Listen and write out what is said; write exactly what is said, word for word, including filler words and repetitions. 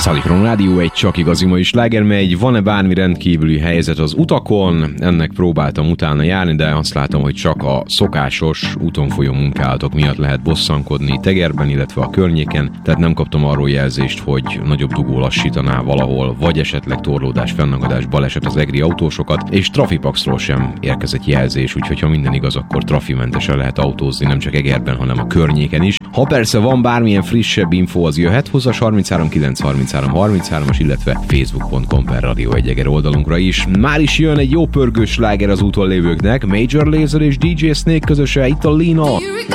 Szalipron Rádió, egy csak igazi mai sláger megy. Van-e bármi rendkívüli helyzet az utakon? Ennek próbáltam utána járni, de azt látom, hogy csak a szokásos úton folyó munkálatok miatt lehet bosszankodni Tegerben, illetve a környéken, tehát nem kaptam arról jelzést, hogy nagyobb dugó lassítaná valahol, vagy esetleg torlódás, fennakadás, baleset az egri autósokat, és Trafipaxról sem érkezett jelzés, úgyhogy ha minden igaz, akkor trafimentesen lehet autózni, nem csak Egerben, hanem a környéken is. Ha persze van bármilyen frissebb info, az jöhet hozzá harminchárom kilenc harminchárom harminchárom-as, illetve facebook pont com per Radio egy Eger oldalunkra is. Már is jön egy jó pörgős sláger az úton lévőknek, Major Lazer és dé dzsé Snake közösen, itt a Lina.